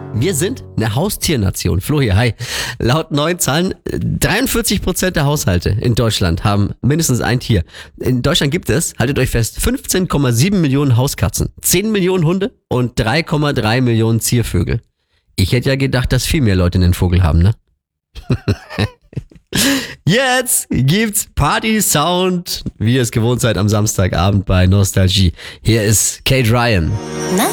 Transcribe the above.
Wir sind eine Haustiernation. Flo hier, hi. Laut neuen Zahlen, 43% der Haushalte in Deutschland haben mindestens ein Tier. In Deutschland gibt es, haltet euch fest, 15,7 Millionen Hauskatzen, 10 Millionen Hunde und 3,3 Millionen Ziervögel. Ich hätte ja gedacht, dass viel mehr Leute einen Vogel haben, ne? Jetzt gibt's Party-Sound, wie ihr es gewohnt seid am Samstagabend bei Nostalgie. Hier ist Kate Ryan.